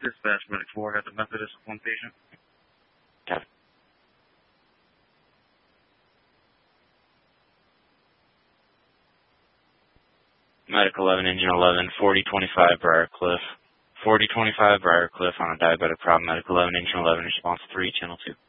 Dispatch Medic 4, got the Methodist with one patient. Copy. Medic 11, Engine 11, 4025 Briarcliff. 4025 Briarcliff on a diabetic problem. Medic 11, Engine 11, response 3, Channel 2.